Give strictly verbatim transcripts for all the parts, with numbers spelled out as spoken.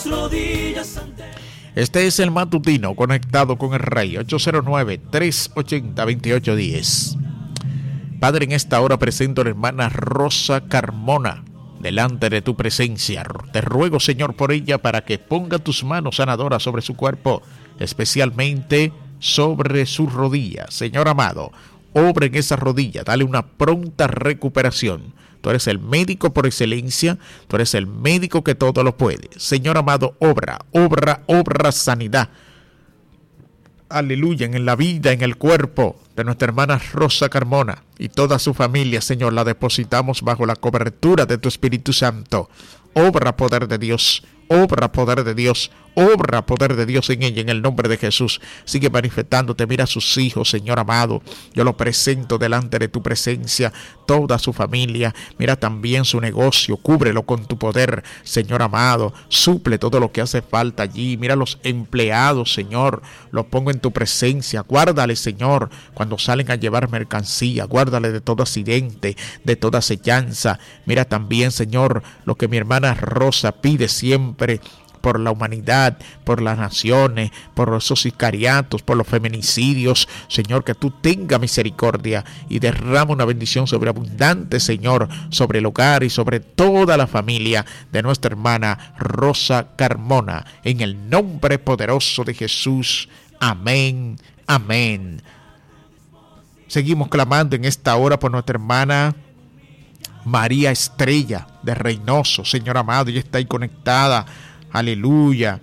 Este es el matutino conectado con el Rey, ocho cero nueve, tres ochenta, veintiocho diez. Padre, en esta hora presento a la hermana Rosa Carmona delante de tu presencia. Te ruego, Señor, por ella para que ponga tus manos sanadoras sobre su cuerpo, especialmente sobre sus rodillas. Señor amado, obra en esa rodilla, dale una pronta recuperación. Tú eres el médico por excelencia, tú eres el médico que todo lo puede. Señor amado, obra, obra, obra sanidad. Aleluya, en la vida, en el cuerpo de nuestra hermana Rosa Carmona y toda su familia, Señor, la depositamos bajo la cobertura de tu Espíritu Santo. Obra, poder de Dios, obra, poder de Dios, obra, poder de Dios en ella, en el nombre de Jesús. Sigue manifestándote, mira a sus hijos, Señor amado. Yo lo presento delante de tu presencia, toda su familia. Mira también su negocio, cúbrelo con tu poder, Señor amado. Suple todo lo que hace falta allí. Mira los empleados, Señor, los pongo en tu presencia. Guárdale, Señor, cuando salen a llevar mercancía. Guárdale de todo accidente, de toda acechanza. Mira también, Señor, lo que mi hermana Rosa pide siempre por la humanidad, por las naciones, por esos sicariatos, por los feminicidios. Señor, que tú tengas misericordia y derrama una bendición sobreabundante, Señor, sobre el hogar y sobre toda la familia de nuestra hermana Rosa Carmona, en el nombre poderoso de Jesús. Amén, amén. Seguimos clamando en esta hora por nuestra hermana María Estrella de Reynoso, Señor amado, ella está ahí conectada, aleluya.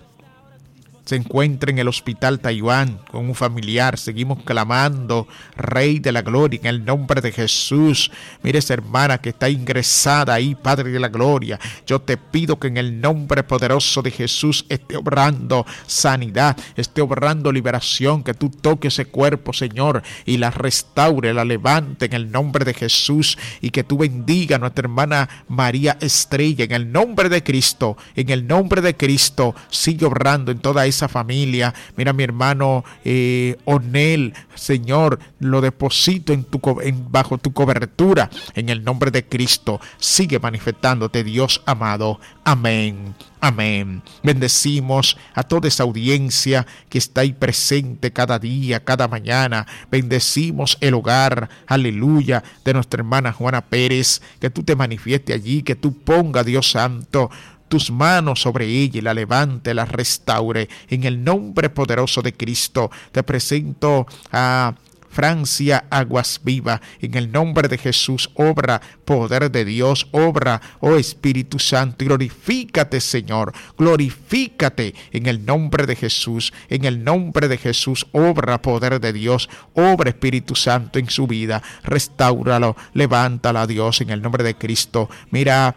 Se encuentra en el hospital Taiwán con un familiar. Seguimos clamando, Rey de la Gloria, en el nombre de Jesús. Mire esa hermana que está ingresada ahí, Padre de la Gloria. Yo te pido que en el nombre poderoso de Jesús esté obrando sanidad, esté obrando liberación, que tú toques ese cuerpo, Señor, y la restaure, la levante en el nombre de Jesús, y que tú bendiga a nuestra hermana María Estrella en el nombre de Cristo, en el nombre de Cristo. Sigue obrando en toda esa familia. Mira mi hermano eh, Onel, Señor, lo deposito en tu, en, bajo tu cobertura en el nombre de Cristo. Sigue manifestándote, Dios amado. Amén, amén. Bendecimos a toda esa audiencia que está ahí presente cada día, cada mañana. Bendecimos el hogar, aleluya, de nuestra hermana Juana Pérez. Que tú te manifieste allí, que tú ponga, Dios santo, tus manos sobre ella y la levante, la restaure. En el nombre poderoso de Cristo te presento a Francia Aguas Viva. En el nombre de Jesús, obra, poder de Dios, obra, oh Espíritu Santo, y glorifícate, Señor, glorifícate en el nombre de Jesús, en el nombre de Jesús, obra, poder de Dios, obra, Espíritu Santo, en su vida, restáuralo, levántala, Dios, en el nombre de Cristo. Mira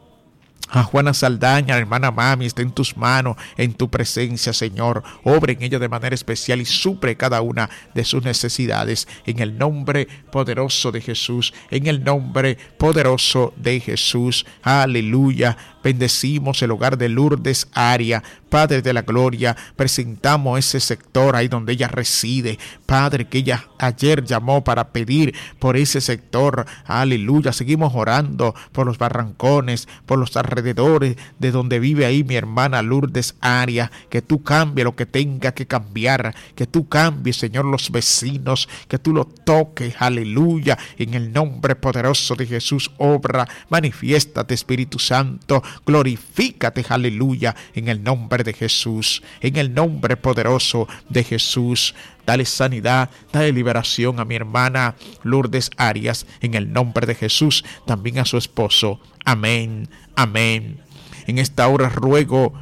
a Juana Saldaña, hermana Mami, está en tus manos, en tu presencia, Señor. Obra en ella de manera especial y suple cada una de sus necesidades. En el nombre poderoso de Jesús, en el nombre poderoso de Jesús. Aleluya. Bendecimos el hogar de Lourdes Aria. Padre de la Gloria, presentamos ese sector ahí donde ella reside. Padre, que ella ayer llamó para pedir por ese sector. Aleluya. Seguimos orando por los barrancones, por los alrededores de donde vive ahí mi hermana Lourdes Aria. Que tú cambies lo que tenga que cambiar. Que tú cambies, Señor, los vecinos. Que tú lo toques. Aleluya. En el nombre poderoso de Jesús, obra. Manifiéstate, Espíritu Santo. Glorifícate, aleluya, en el nombre de Jesús, en el nombre poderoso de Jesús. Dale sanidad, dale liberación a mi hermana Lourdes Arias, en el nombre de Jesús, también a su esposo. Amén, amén. En esta hora ruego,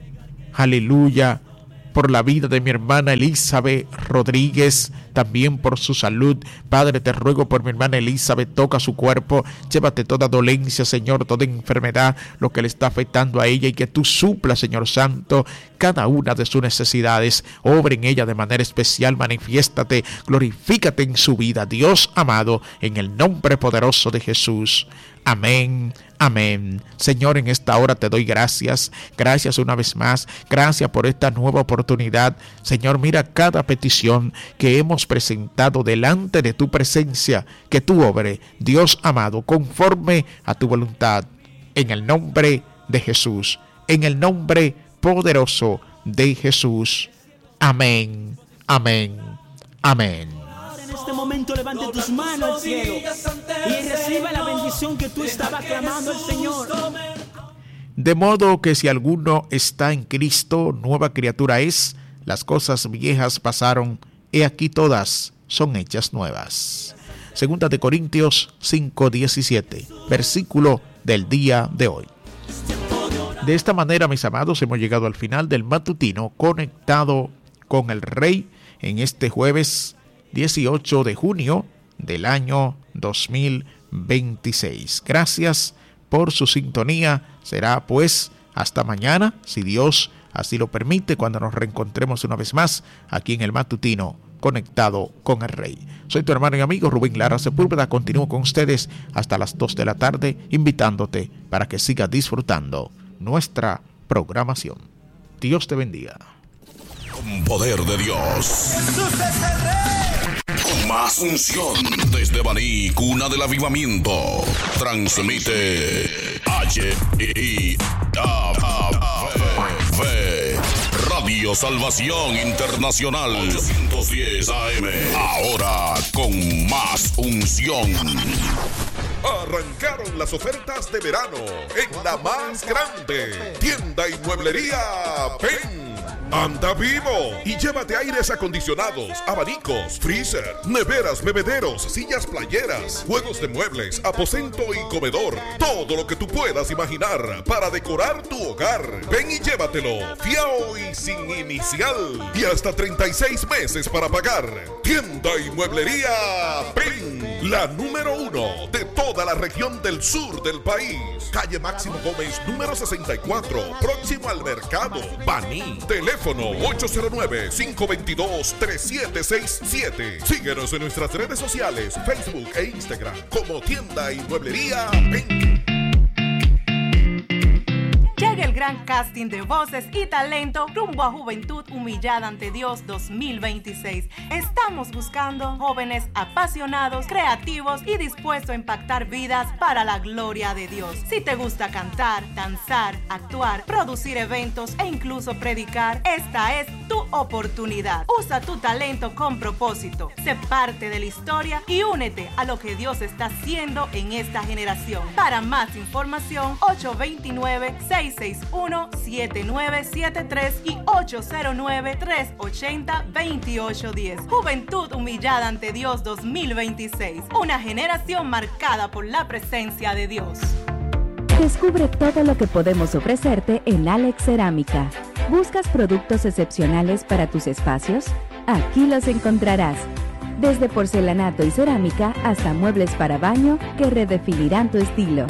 aleluya, por la vida de mi hermana Elizabeth Rodríguez, también por su salud. Padre, te ruego por mi hermana Elizabeth, toca su cuerpo, llévate toda dolencia, Señor, toda enfermedad, lo que le está afectando a ella, y que tú suplas, Señor Santo, cada una de sus necesidades. Obra en ella de manera especial, manifiéstate, glorifícate en su vida, Dios amado, en el nombre poderoso de Jesús. Amén, amén. Señor, en esta hora te doy gracias, gracias una vez más, gracias por esta nueva oportunidad. Señor, mira cada petición que hemos presentado delante de tu presencia, que tú obre, Dios amado, conforme a tu voluntad, en el nombre de Jesús, en el nombre poderoso de Jesús. Amén, amén, amén. En este momento levante tus manos al cielo y reciba la bendición que tú estabas clamando al Señor. De modo que si alguno está en Cristo, nueva criatura es, las cosas viejas pasaron, he aquí todas son hechas nuevas. Segunda de Corintios cinco diecisiete, versículo del día de hoy. De esta manera, mis amados, hemos llegado al final del matutino conectado con el Rey en este jueves dieciocho de junio del año dos mil veintiséis. Gracias por su sintonía. Será pues hasta mañana, si Dios así lo permite, cuando nos reencontremos una vez más aquí en el matutino conectado con el Rey. Soy tu hermano y amigo Rubén Lara Sepúlveda. Continúo con ustedes hasta las dos de la tarde, invitándote para que sigas disfrutando nuestra programación. Dios te bendiga. Con poder de Dios. Con más unción desde Baní, cuna del avivamiento. Transmite H I A V Radio Salvación Internacional ochocientos diez A M. Ahora con más unción. Arrancaron las ofertas de verano en la más grande tienda y mueblería Pen. Anda vivo y llévate aires acondicionados, abanicos, freezer, neveras, bebederos, sillas playeras, juegos de muebles, aposento y comedor. Todo lo que tú puedas imaginar para decorar tu hogar. Ven y llévatelo, fiao y sin inicial. Y hasta treinta y seis meses para pagar. Tienda y mueblería Pen, la número uno de toda la región del sur del país. Calle Máximo Gómez, número sesenta y cuatro, próximo al mercado, Baní. Teléfono ocho cero nueve, cinco dos dos, tres siete seis siete. Síguenos en nuestras redes sociales, Facebook e Instagram como Tienda y Mueblería Pen. Llega el gran casting de voces y talento rumbo a Juventud Humillada ante Dios dos mil veintiséis. Estamos buscando jóvenes apasionados, creativos y dispuestos a impactar vidas para la gloria de Dios. Si te gusta cantar, danzar, actuar, producir eventos e incluso predicar, esta es tu oportunidad. Usa tu talento con propósito. Sé parte de la historia y únete a lo que Dios está haciendo en esta generación. Para más información, ocho dos nueve, seis seis uno, siete nueve siete tres y ocho cero nueve, tres ocho cero, dos ocho uno cero. Juventud Humillada ante Dios dos mil veintiséis. Una generación marcada por la presencia de Dios. Descubre todo lo que podemos ofrecerte en Alex Cerámica. ¿Buscas productos excepcionales para tus espacios? Aquí los encontrarás. Desde porcelanato y cerámica hasta muebles para baño que redefinirán tu estilo.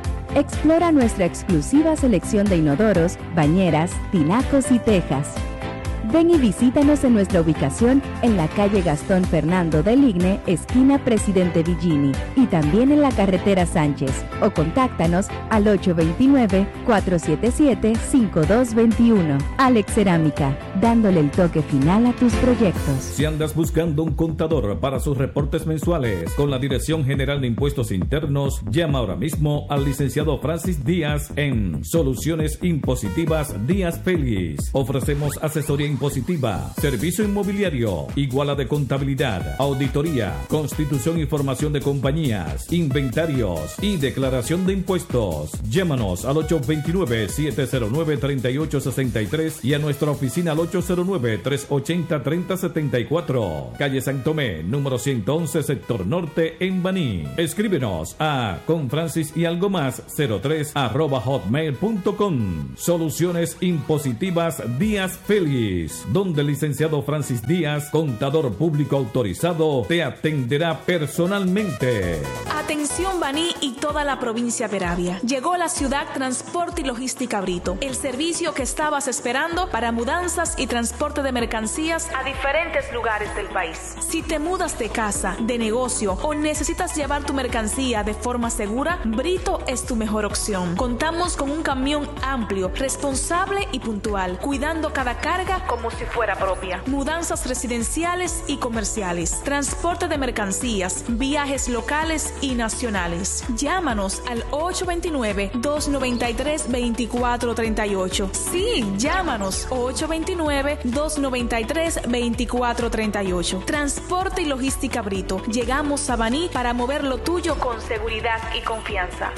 Explora nuestra exclusiva selección de inodoros, bañeras, tinacos y tejas. Ven y visítanos en nuestra ubicación en la calle Gastón Fernando del Igne, esquina Presidente Villini, y también en la carretera Sánchez, o contáctanos al ocho dos nueve, cuatro siete siete, cinco dos dos uno. Alex Cerámica, dándole el toque final a tus proyectos. Si andas buscando un contador para sus reportes mensuales con la Dirección General de Impuestos Internos, llama ahora mismo al licenciado Francis Díaz en Soluciones Impositivas Díaz Félix. Ofrecemos asesoría impositiva, servicio inmobiliario, iguala de contabilidad, auditoría, constitución y formación de compañías, inventarios y declaración de impuestos. Llámanos al ocho dos nueve, siete cero nueve, tres ocho seis tres y a nuestra oficina al ocho cero nueve, tres ocho cero, tres cero siete cuatro. Calle San Tomé, número ciento once, sector norte, en Baní. Escríbenos a confrancis y algo más cero tres arroba hotmail punto com. Soluciones Impositivas Díaz Félix, donde el licenciado Francis Díaz, contador público autorizado, te atenderá personalmente. Atención Baní y toda la provincia de Peravia. Llegó la ciudad Transporte y Logística Brito, el servicio que estabas esperando para mudanzas y transporte de mercancías a diferentes lugares del país. Si te mudas de casa, de negocio o necesitas llevar tu mercancía de forma segura, Brito es tu mejor opción. Contamos con un camión amplio, responsable y puntual, cuidando cada carga como si fuera propia. Mudanzas residenciales y comerciales, transporte de mercancías, viajes locales y nacionales. Llámanos al ocho dos nueve, dos nueve tres, dos cuatro tres ocho. Sí, llámanos ocho dos nueve, dos nueve tres, dos cuatro tres ocho. Transporte y logística Brito. Llegamos a Baní para mover lo tuyo con seguridad y confianza.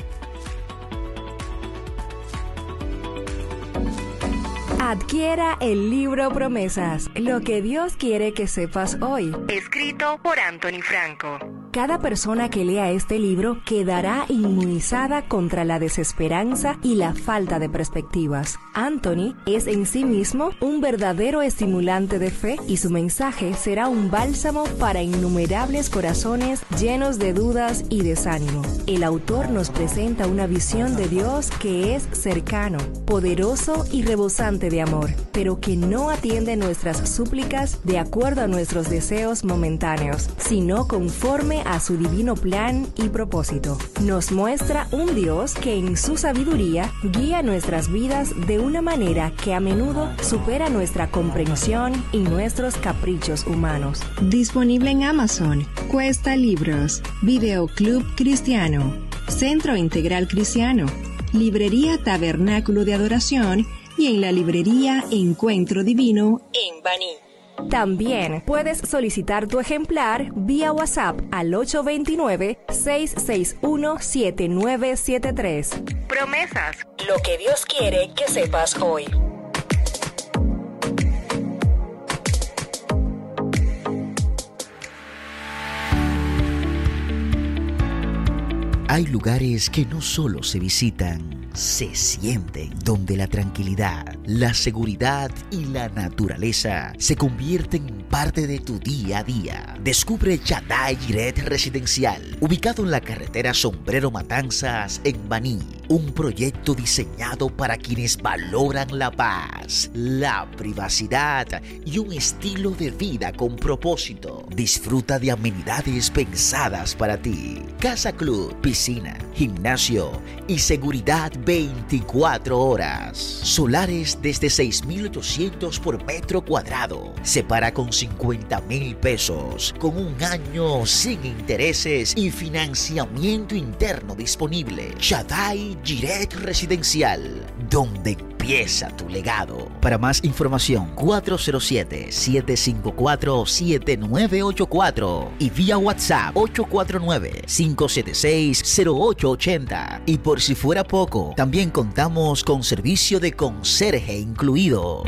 Adquiera el libro Promesas, lo que Dios quiere que sepas hoy. Escrito por Anthony Franco. Cada persona que lea este libro quedará inmunizada contra la desesperanza y la falta de perspectivas. Anthony es en sí mismo un verdadero estimulante de fe y su mensaje será un bálsamo para innumerables corazones llenos de dudas y desánimo. El autor nos presenta una visión de Dios que es cercano, poderoso y rebosante de amor, pero que no atiende nuestras súplicas de acuerdo a nuestros deseos momentáneos, sino conforme a su divino plan y propósito. Nos muestra un Dios que en su sabiduría guía nuestras vidas de una manera que a menudo supera nuestra comprensión y nuestros caprichos humanos. Disponible en Amazon, Cuesta Libros, Videoclub Cristiano, Centro Integral Cristiano, Librería Tabernáculo de Adoración y en la librería Encuentro Divino en Baní. También puedes solicitar tu ejemplar vía WhatsApp al ocho dos nueve, seis seis uno, siete nueve siete tres. Promesas. Lo que Dios quiere que sepas hoy. Hay lugares que no solo se visitan, se sienten, donde la tranquilidad, la seguridad y la naturaleza se convierten en parte de tu día a día. Descubre Shaddai Jireh Residencial, ubicado en la carretera Sombrero Matanzas en Baní. Un proyecto diseñado para quienes valoran la paz, la privacidad y un estilo de vida con propósito. Disfruta de amenidades pensadas para ti. Casa Club, piscina, gimnasio y seguridad veinticuatro horas. Solares desde seis mil ochocientos por metro cuadrado. Se paga con cincuenta mil pesos, con un año sin intereses y financiamiento interno disponible. Shaddai Jireh Residencial, donde empieza tu legado. Para más información, cuatro cero siete, siete cinco cuatro, siete nueve ocho cuatro y vía WhatsApp ocho cuatro nueve, cinco siete seis, cero ocho ocho cero. Y por si fuera poco, también contamos con servicio de conserje incluido.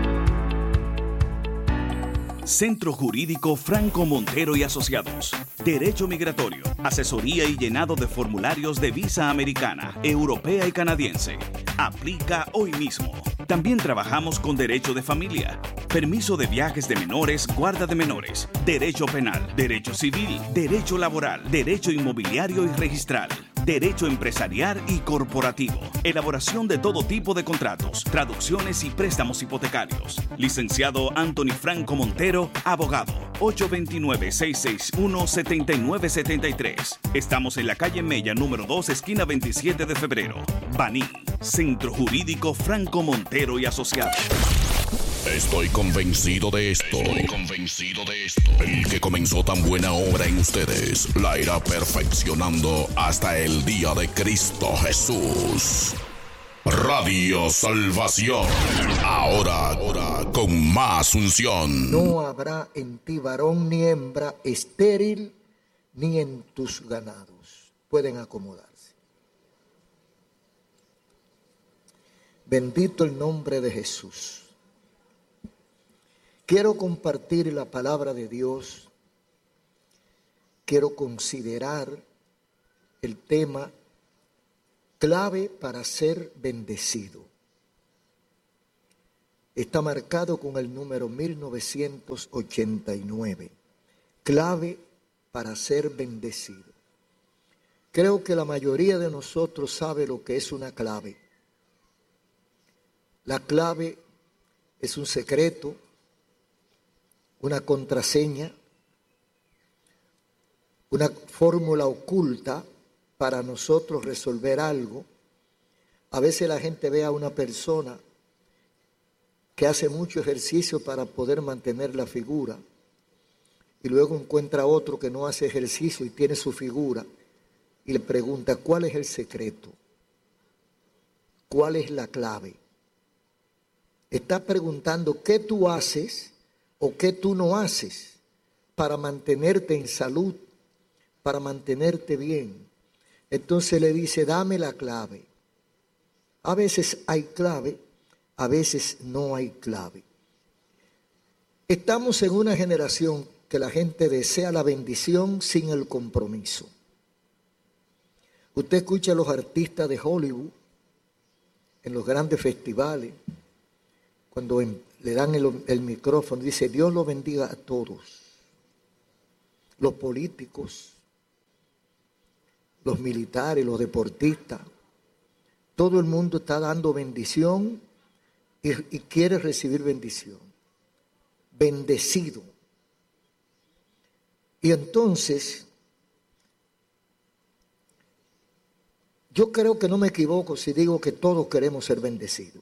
Centro Jurídico Franco Montero y Asociados. Derecho migratorio, asesoría y llenado de formularios de visa americana, europea y canadiense. Aplica hoy mismo. También trabajamos con derecho de familia, permiso de viajes de menores, guarda de menores, derecho penal, derecho civil, derecho laboral, derecho inmobiliario y registral, derecho empresarial y corporativo, elaboración de todo tipo de contratos, traducciones y préstamos hipotecarios. Licenciado Anthony Franco Montero, abogado, ocho dos nueve, seis seis uno, siete nueve siete tres. Estamos en la calle Mella, número dos, esquina veintisiete de febrero. Baní, Centro Jurídico Franco Montero y Asociados. Estoy convencido de esto. Estoy convencido de esto. El que comenzó tan buena obra en ustedes la irá perfeccionando hasta el día de Cristo Jesús. Radio Salvación. Ahora, ahora con más unción. No habrá en ti varón ni hembra estéril, ni en tus ganados. Pueden acomodarse. Bendito el nombre de Jesús. Quiero compartir la palabra de Dios. Quiero considerar el tema clave para ser bendecido. Está marcado con el número mil novecientos ochenta y nueve. Clave para ser bendecido. Creo que la mayoría de nosotros sabe lo que es una clave. La clave es un secreto, una contraseña, una fórmula oculta para nosotros resolver algo. A veces la gente ve a una persona que hace mucho ejercicio para poder mantener la figura, y luego encuentra otro que no hace ejercicio y tiene su figura, y le pregunta, ¿cuál es el secreto? ¿Cuál es la clave? Está preguntando qué tú haces o qué tú no haces para mantenerte en salud, para mantenerte bien. Entonces le dice, dame la clave. A veces hay clave, a veces no hay clave. Estamos en una generación que la gente desea la bendición sin el compromiso. Usted escucha a los artistas de Hollywood en los grandes festivales, cuando en, le dan el, el micrófono, dice, Dios lo bendiga a todos. Los políticos, los militares, los deportistas, todo el mundo está dando bendición y, y quiere recibir bendición. Bendecido. Y entonces, yo creo que no me equivoco si digo que todos queremos ser bendecidos.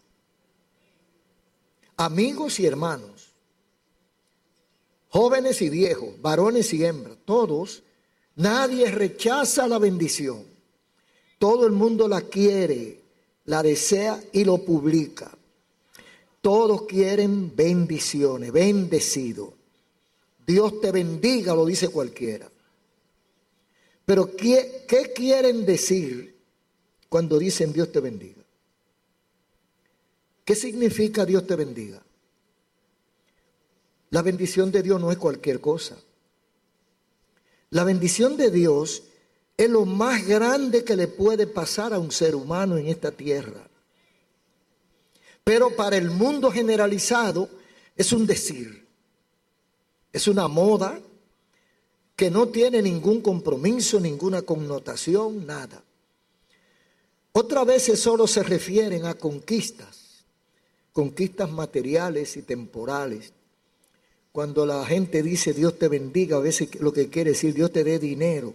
Amigos y hermanos, jóvenes y viejos, varones y hembras, todos, nadie rechaza la bendición. Todo el mundo la quiere, la desea y lo publica. Todos quieren bendiciones, bendecido. Dios te bendiga, lo dice cualquiera. Pero ¿qué, qué quieren decir cuando dicen Dios te bendiga? ¿Qué significa Dios te bendiga? La bendición de Dios no es cualquier cosa. La bendición de Dios es lo más grande que le puede pasar a un ser humano en esta tierra. Pero para el mundo generalizado es un decir, es una moda que no tiene ningún compromiso, ninguna connotación, nada. Otras veces solo se refieren a conquistas. Conquistas materiales y temporales. Cuando la gente dice Dios te bendiga, a veces lo que quiere decir Dios te dé dinero.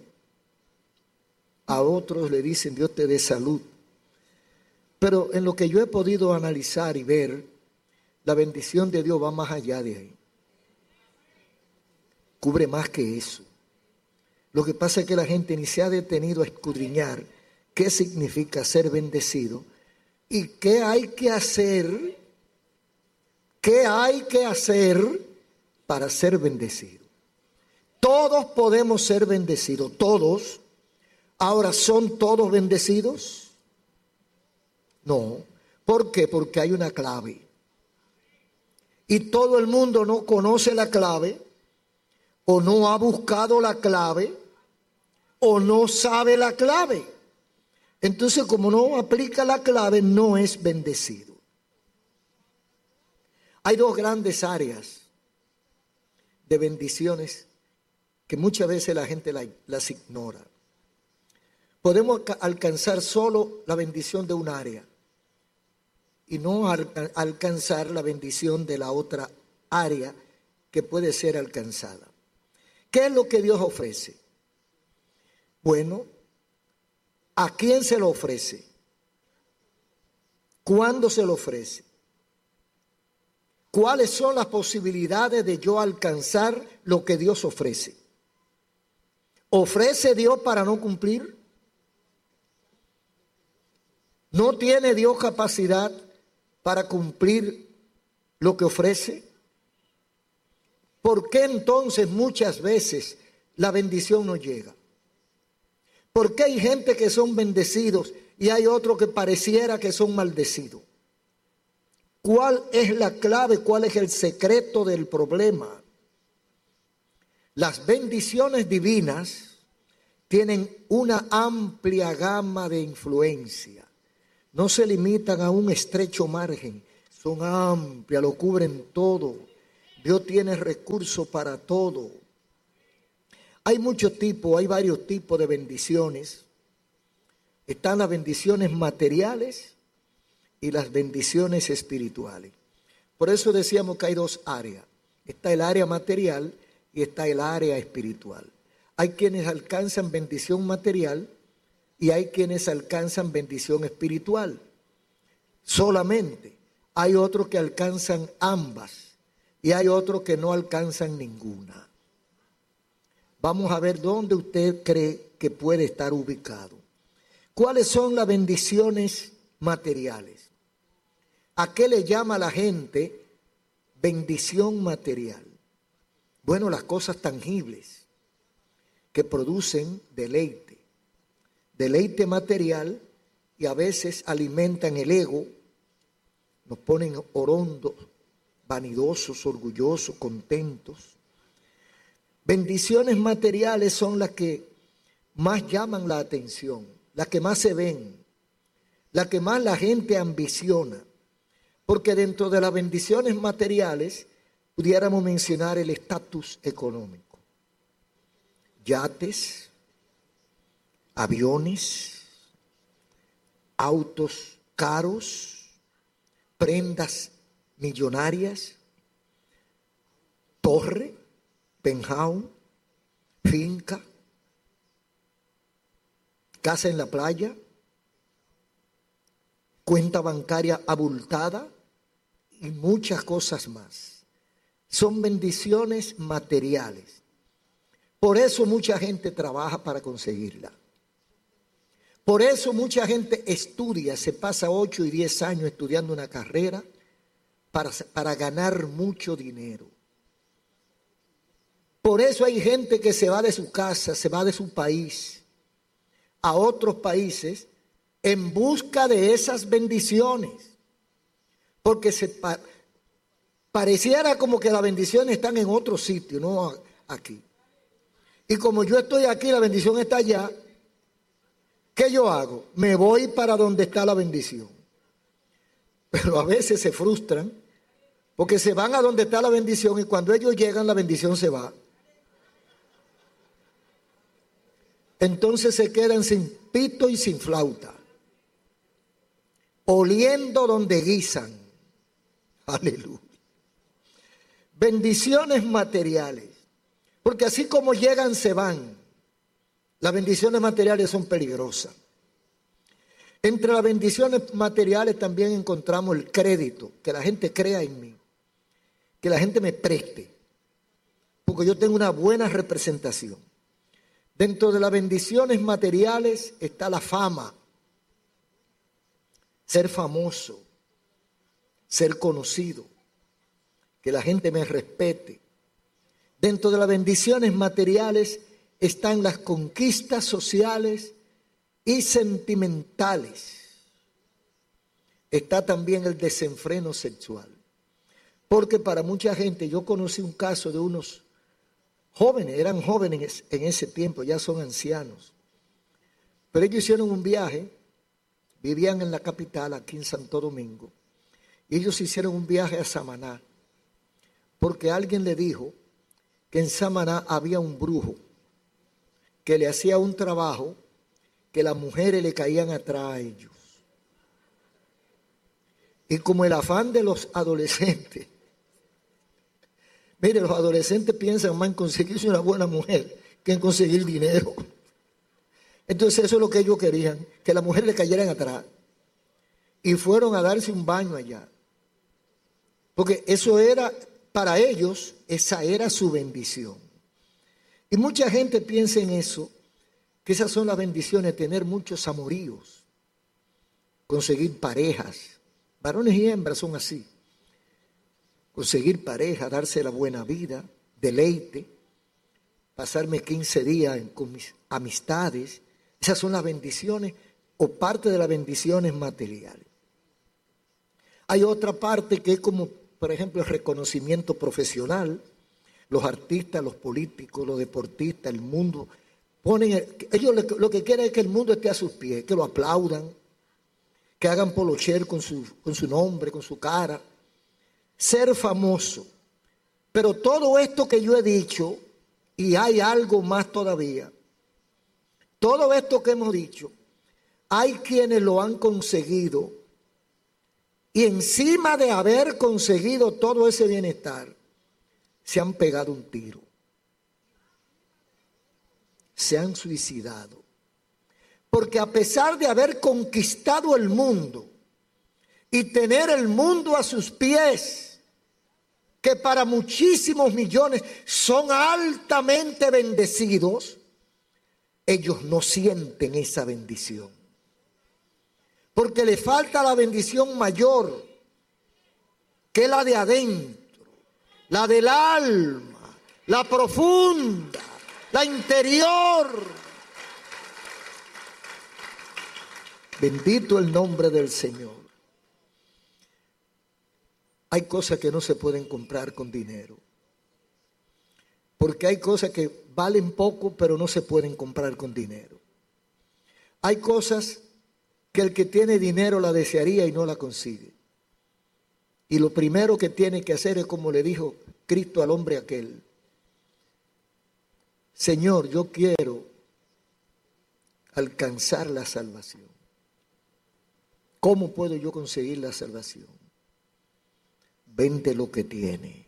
A otros le dicen Dios te dé salud. Pero en lo que yo he podido analizar y ver, la bendición de Dios va más allá de ahí. Cubre más que eso. Lo que pasa es que la gente ni se ha detenido a escudriñar qué significa ser bendecido y qué hay que hacer. ¿Qué hay que hacer para ser bendecido? Todos podemos ser bendecidos, todos. Ahora, ¿son todos bendecidos? No. ¿Por qué? Porque hay una clave. Y todo el mundo no conoce la clave, o no ha buscado la clave, o no sabe la clave. Entonces, como no aplica la clave, no es bendecido. Hay dos grandes áreas de bendiciones que muchas veces la gente las ignora. Podemos alcanzar solo la bendición de un área y no alcanzar la bendición de la otra área que puede ser alcanzada. ¿Qué es lo que Dios ofrece? Bueno, ¿a quién se lo ofrece? ¿Cuándo se lo ofrece? ¿Cuáles son las posibilidades de yo alcanzar lo que Dios ofrece? ¿Ofrece Dios para no cumplir? ¿No tiene Dios capacidad para cumplir lo que ofrece? ¿Por qué entonces muchas veces la bendición no llega? ¿Por qué hay gente que son bendecidos y hay otros que pareciera que son maldecidos? ¿Cuál es la clave? ¿Cuál es el secreto del problema? Las bendiciones divinas tienen una amplia gama de influencia. No se limitan a un estrecho margen, son amplias, lo cubren todo. Dios tiene recursos para todo. Hay muchos tipos, hay varios tipos de bendiciones. Están las bendiciones materiales y las bendiciones espirituales. Por eso decíamos que hay dos áreas. Está el área material y está el área espiritual. Hay quienes alcanzan bendición material y hay quienes alcanzan bendición espiritual. Solamente. hay otros que alcanzan ambas y hay otros que no alcanzan ninguna. Vamos a ver dónde usted cree que puede estar ubicado. ¿Cuáles son las bendiciones materiales? ¿A qué le llama la gente bendición material? Bueno, las cosas tangibles que producen deleite. Deleite material y a veces alimentan el ego, nos ponen orondos, vanidosos, orgullosos, contentos. Bendiciones materiales son las que más llaman la atención, las que más se ven, las que más la gente ambiciona. Porque dentro de las bendiciones materiales pudiéramos mencionar el estatus económico. Yates, aviones, autos caros, prendas millonarias, torre, penthouse, finca, casa en la playa, cuenta bancaria abultada y muchas cosas más. Son bendiciones materiales. Por eso mucha gente trabaja para conseguirla. Por eso mucha gente estudia, se pasa ocho y diez años estudiando una carrera para, para ganar mucho dinero. Por eso hay gente que se va de su casa, se va de su país a otros países en busca de esas bendiciones. Porque se pa- pareciera como que las bendiciones están en otro sitio, no aquí. Y como yo estoy aquí, la bendición está allá. ¿Qué yo hago? Me voy para donde está la bendición. Pero a veces se frustran porque se van a donde está la bendición y cuando ellos llegan la bendición se va. Entonces se quedan sin pito y sin flauta, oliendo donde guisan. Aleluya. Bendiciones materiales, porque así como llegan se van. Las bendiciones materiales son peligrosas. Entre las bendiciones materiales también encontramos el crédito, que la gente crea en mí, que la gente me preste, porque yo tengo una buena representación. Dentro de las bendiciones materiales está la fama, ser famoso, ser conocido, que la gente me respete. Dentro de las bendiciones materiales están las conquistas sociales y sentimentales. Está también el desenfreno sexual. Porque para mucha gente, yo conocí un caso de unos jóvenes, eran jóvenes en ese tiempo, ya son ancianos. Pero ellos hicieron un viaje, vivían en la capital, aquí en Santo Domingo, y ellos hicieron un viaje a Samaná, porque alguien le dijo que en Samaná había un brujo que le hacía un trabajo que las mujeres le caían atrás a ellos. Y como el afán de los adolescentes, mire, los adolescentes piensan más en conseguirse una buena mujer que en conseguir dinero. Entonces eso es lo que ellos querían, que las mujeres le cayeran atrás. Y fueron a darse un baño allá. Porque eso era, para ellos, esa era su bendición. Y mucha gente piensa en eso, que esas son las bendiciones, tener muchos amoríos, conseguir parejas. Varones y hembras son así. Conseguir pareja, darse la buena vida, deleite, pasarme quince días con mis amistades. Esas son las bendiciones o parte de las bendiciones materiales. Hay otra parte que es como, por ejemplo, el reconocimiento profesional. Los artistas, los políticos, los deportistas, el mundo, ponen, el, ellos lo que quieren es que el mundo esté a sus pies, que lo aplaudan, que hagan polocher con su, con su nombre, con su cara. Ser famoso. Pero todo esto que yo he dicho, y hay algo más todavía, todo esto que hemos dicho, hay quienes lo han conseguido y encima de haber conseguido todo ese bienestar, se han pegado un tiro. Se han suicidado. Porque a pesar de haber conquistado el mundo y tener el mundo a sus pies, que para muchísimos millones son altamente bendecidos, ellos no sienten esa bendición. Porque le falta la bendición mayor, que es la de adentro, la del alma, la profunda, la interior. Bendito el nombre del Señor. Hay cosas que no se pueden comprar con dinero. Porque hay cosas que valen poco, pero no se pueden comprar con dinero. Hay cosas que el que tiene dinero la desearía y no la consigue. Y lo primero que tiene que hacer es como le dijo Cristo al hombre aquel: Señor, yo quiero alcanzar la salvación. ¿Cómo puedo yo conseguir la salvación? Vende lo que tiene.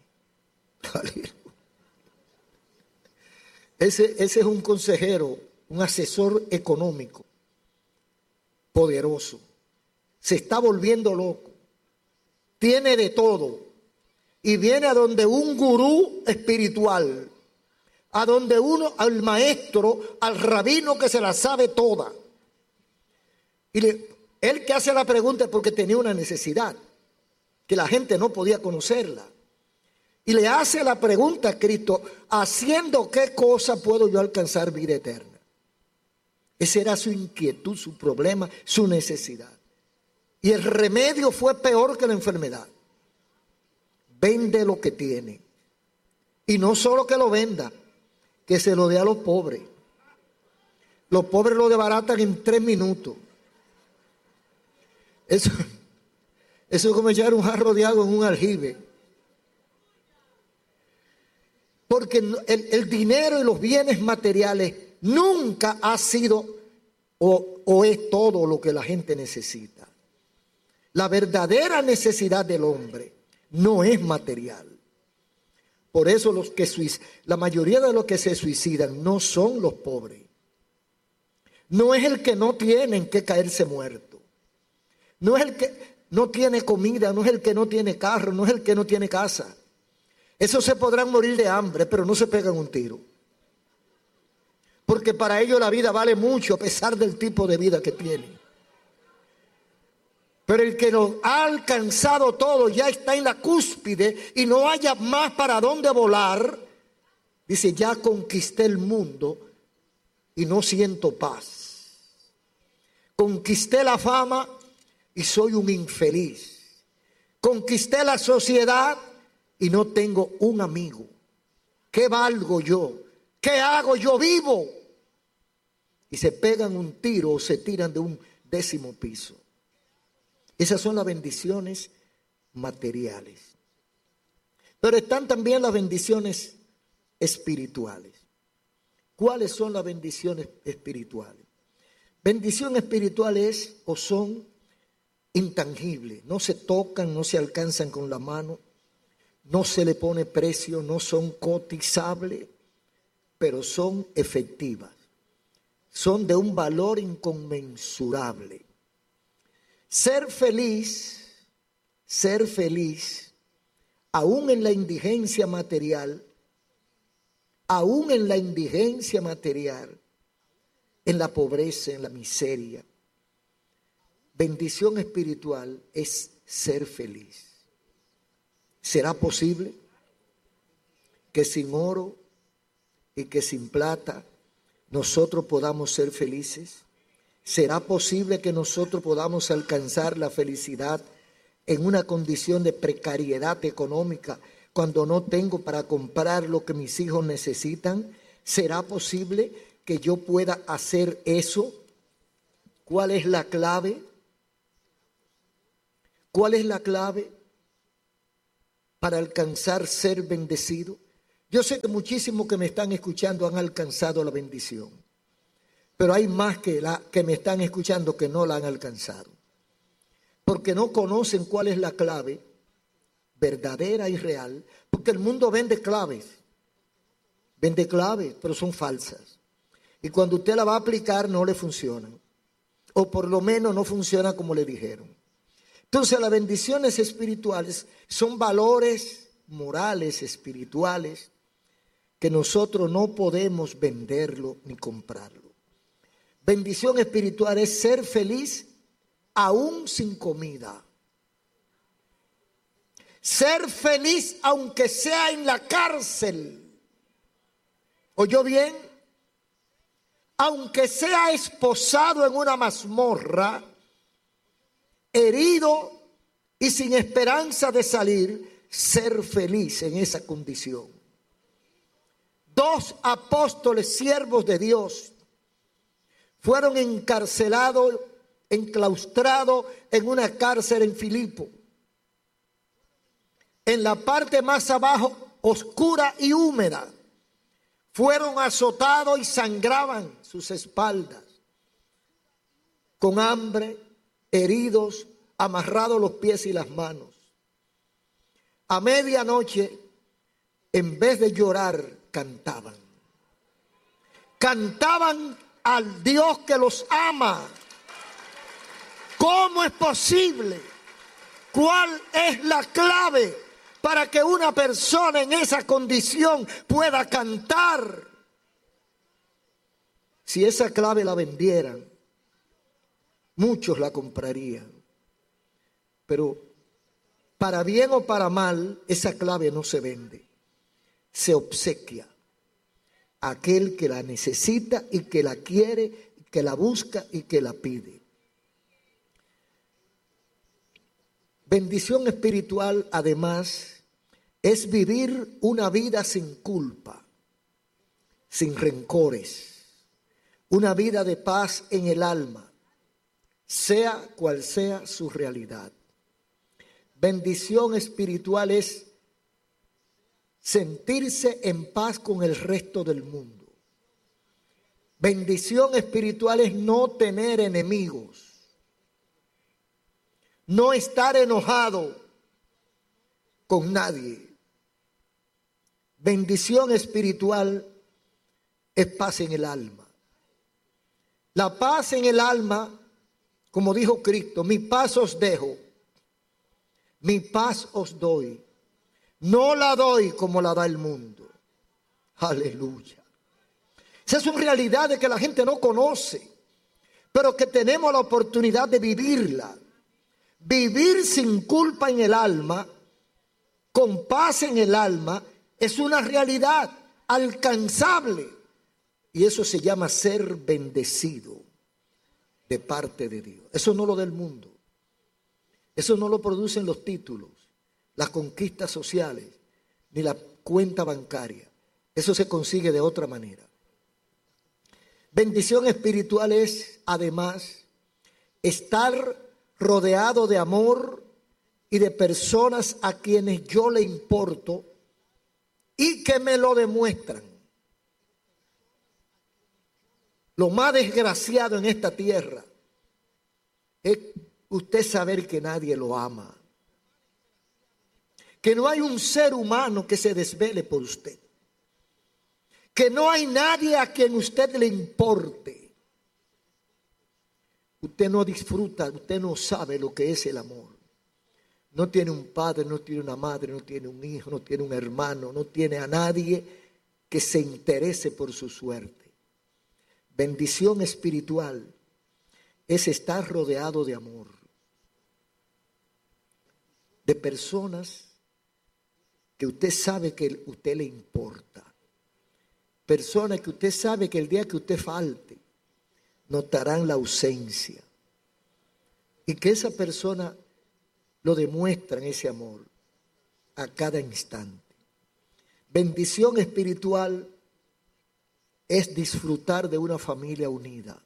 Ese, ese es un consejero, un asesor económico poderoso. Se está volviendo loco. Tiene de todo. Y viene a donde un gurú espiritual, a donde uno, al maestro, al rabino que se la sabe toda. Y le, él que hace la pregunta es porque tenía una necesidad, que la gente no podía conocerla. Y le hace la pregunta a Cristo: ¿haciendo qué cosa puedo yo alcanzar vida eterna? Esa era su inquietud, su problema, su necesidad. Y el remedio fue peor que la enfermedad. Vende lo que tiene. Y no solo que lo venda, que se lo dé a los pobres. Los pobres lo desbaratan en tres minutos. Eso, eso es como echar un jarro de agua en un aljibe. Porque el, el dinero y los bienes materiales nunca ha sido o, o es todo lo que la gente necesita. La verdadera necesidad del hombre no es material. Por eso los que la mayoría de los que se suicidan no son los pobres. No es el que no tiene en qué caerse muerto. No es el que no tiene comida, no es el que no tiene carro, no es el que no tiene casa. Esos se podrán morir de hambre, pero no se pegan un tiro. Porque para ellos la vida vale mucho a pesar del tipo de vida que tienen. Pero el que lo ha alcanzado todo, ya está en la cúspide y no haya más para dónde volar, dice: ya conquisté el mundo y no siento paz. Conquisté la fama y soy un infeliz. Conquisté la sociedad y no tengo un amigo. ¿Qué valgo yo? ¿Qué hago yo vivo? Y se pegan un tiro o se tiran de un décimo piso. Esas son las bendiciones materiales. Pero están también las bendiciones espirituales. ¿Cuáles son las bendiciones espirituales? Bendición espiritual es o son intangibles. No se tocan, no se alcanzan con la mano. No se le pone precio, no son cotizables, pero son efectivas. Son de un valor inconmensurable. Ser feliz, ser feliz, aún en la indigencia material, aún en la indigencia material, en la pobreza, en la miseria. Bendición espiritual es ser feliz. ¿Será posible que sin oro y que sin plata nosotros podamos ser felices? ¿Será posible que nosotros podamos alcanzar la felicidad en una condición de precariedad económica cuando no tengo para comprar lo que mis hijos necesitan? ¿Será posible que yo pueda hacer eso? ¿Cuál es la clave? ¿Cuál es la clave para alcanzar ser bendecido? Yo sé que muchísimos que me están escuchando han alcanzado la bendición, pero hay más que, la, que me están escuchando que no la han alcanzado, porque no conocen cuál es la clave verdadera y real, porque el mundo vende claves, vende claves, pero son falsas, y cuando usted la va a aplicar no le funcionan, o por lo menos no funciona como le dijeron. Entonces las bendiciones espirituales son valores morales, espirituales, que nosotros no podemos venderlo ni comprarlo. Bendición espiritual es ser feliz aún sin comida. Ser feliz aunque sea en la cárcel. ¿Oyó bien? Aunque sea esposado en una mazmorra, herido y sin esperanza de salir, ser feliz en esa condición. Dos apóstoles, siervos de Dios, fueron encarcelados, enclaustrados en una cárcel en Filipo. En la parte más abajo, oscura y húmeda, fueron azotados y sangraban sus espaldas, con hambre, heridos, amarrados los pies y las manos. A medianoche, en vez de llorar, cantaban. Cantaban al Dios que los ama. ¿Cómo es posible? ¿Cuál es la clave para que una persona en esa condición pueda cantar? Si esa clave la vendieran, muchos la comprarían. Pero para bien o para mal, esa clave no se vende. Se obsequia a aquel que la necesita y que la quiere, que la busca y que la pide. Bendición espiritual, además, es vivir una vida sin culpa, sin rencores, una vida de paz en el alma, sea cual sea su realidad. Bendición espiritual es sentirse en paz con el resto del mundo. Bendición espiritual es no tener enemigos, no estar enojado con nadie. Bendición espiritual es paz en el alma. La paz en el alma, como dijo Cristo, mi paz os dejo, mi paz os doy. No la doy como la da el mundo. Aleluya. Esas son realidades que la gente no conoce, pero que tenemos la oportunidad de vivirla. Vivir sin culpa en el alma, con paz en el alma, es una realidad alcanzable. Y eso se llama ser bendecido de parte de Dios. Eso no lo da el mundo. Eso no lo producen los títulos, las conquistas sociales, ni la cuenta bancaria. Eso se consigue de otra manera. Bendición espiritual es, además, estar rodeado de amor y de personas a quienes yo le importo y que me lo demuestran. Lo más desgraciado en esta tierra es usted saber que nadie lo ama, que no hay un ser humano que se desvele por usted, que no hay nadie a quien usted le importe. Usted no disfruta, usted no sabe lo que es el amor. No tiene un padre, no tiene una madre, no tiene un hijo, no tiene un hermano, no tiene a nadie que se interese por su suerte. Bendición espiritual es estar rodeado de amor, de personas que usted sabe que a usted le importa, personas que usted sabe que el día que usted falte notarán la ausencia y que esa persona lo demuestra en ese amor a cada instante. Bendición espiritual es disfrutar de una familia unida,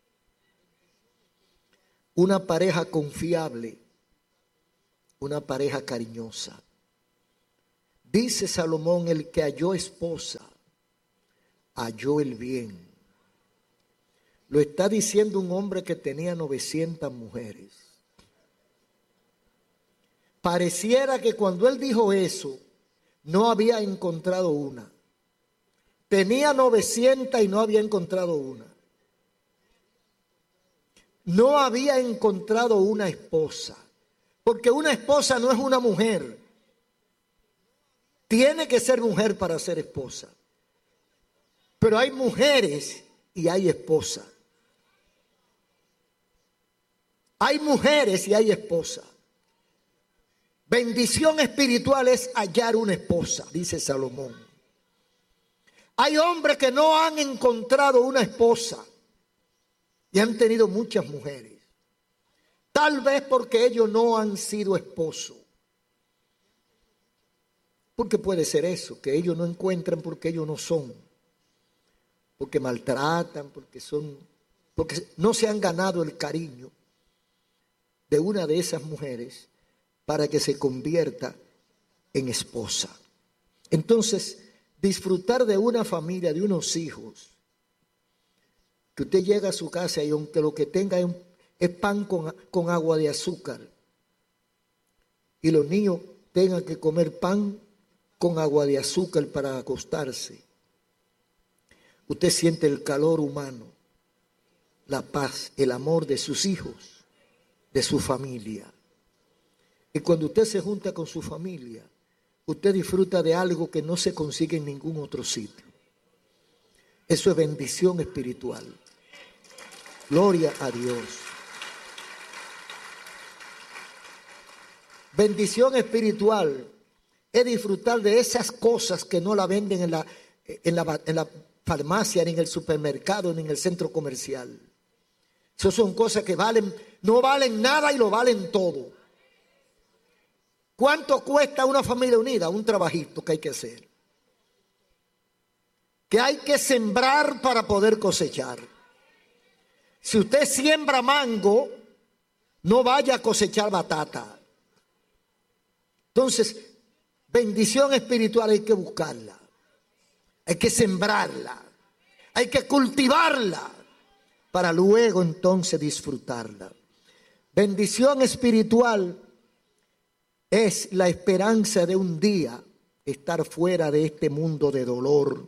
una pareja confiable, una pareja cariñosa. Dice Salomón, el que halló esposa, halló el bien. Lo está diciendo un hombre que tenía novecientas mujeres. Pareciera que cuando él dijo eso, no había encontrado una. Tenía novecientas y no había encontrado una. No había encontrado una esposa. Porque una esposa no es una mujer. Tiene que ser mujer para ser esposa. Pero hay mujeres y hay esposas. Hay mujeres y hay esposas. Bendición espiritual es hallar una esposa, dice Salomón. Hay hombres que no han encontrado una esposa y han tenido muchas mujeres. Tal vez porque ellos no han sido esposos. Porque puede ser eso, que ellos no encuentran porque ellos no son. Porque maltratan, porque son, porque no se han ganado el cariño de una de esas mujeres para que se convierta en esposa. Entonces, disfrutar de una familia, de unos hijos, que usted llega a su casa y aunque lo que tenga es, es pan con, con agua de azúcar, y los niños tengan que comer pan con agua de azúcar para acostarse, usted siente el calor humano, la paz, el amor de sus hijos, de su familia. Y cuando usted se junta con su familia, usted disfruta de algo que no se consigue en ningún otro sitio. Eso es bendición espiritual. Gloria a Dios. Bendición espiritual es disfrutar de esas cosas que no la venden en la, en la, en la farmacia, ni en el supermercado, ni en el centro comercial. Esas son cosas que valen, no valen nada y lo valen todo. ¿Cuánto cuesta una familia unida? Un trabajito que hay que hacer. Que hay que sembrar para poder cosechar. Si usted siembra mango, no vaya a cosechar batata. Entonces, bendición espiritual hay que buscarla. Hay que sembrarla. Hay que cultivarla para luego entonces disfrutarla. Bendición espiritual es la esperanza de un día estar fuera de este mundo de dolor,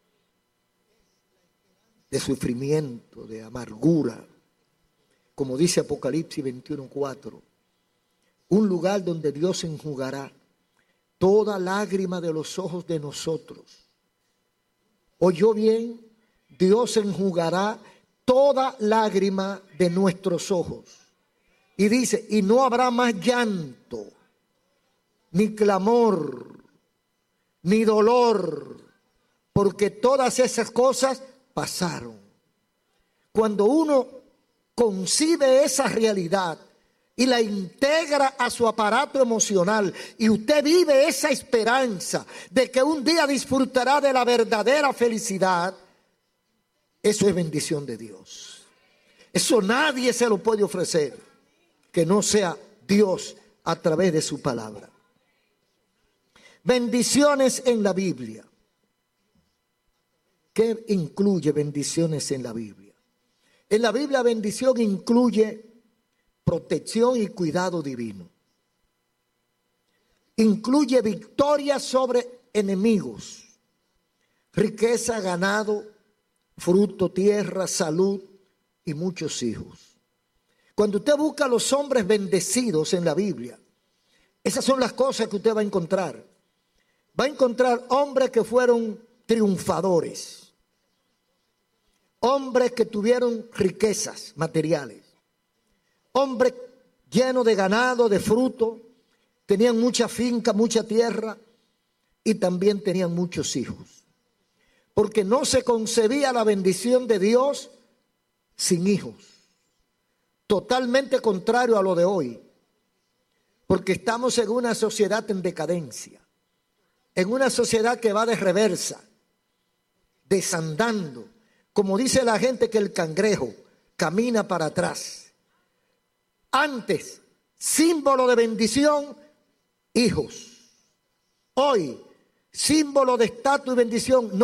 de sufrimiento, de amargura. Como dice Apocalipsis veintiuno cuatro, un lugar donde Dios enjugará toda lágrima de los ojos de nosotros. ¿Oyó bien? Dios enjugará toda lágrima de nuestros ojos. Y dice, y no habrá más llanto, ni clamor, ni dolor, porque todas esas cosas pasaron. Cuando uno concibe esa realidad y la integra a su aparato emocional, y usted vive esa esperanza de que un día disfrutará de la verdadera felicidad, eso es bendición de Dios. Eso nadie se lo puede ofrecer que no sea Dios a través de su palabra. Bendiciones en la Biblia. ¿Qué incluye bendiciones en la Biblia? En la Biblia bendición incluye protección y cuidado divino. Incluye victoria sobre enemigos, riqueza, ganado, fruto, tierra, salud y muchos hijos. Cuando usted busca a los hombres bendecidos en la Biblia, esas son las cosas que usted va a encontrar. Va a encontrar hombres que fueron triunfadores, hombres que tuvieron riquezas materiales, hombres llenos de ganado, de fruto, tenían mucha finca, mucha tierra y también tenían muchos hijos. Porque no se concebía la bendición de Dios sin hijos. Totalmente contrario a lo de hoy. Porque estamos en una sociedad en decadencia. En una sociedad que va de reversa, desandando. Como dice la gente que el cangrejo camina para atrás. Antes, símbolo de bendición, hijos. Hoy, símbolo de estatus y bendición, no.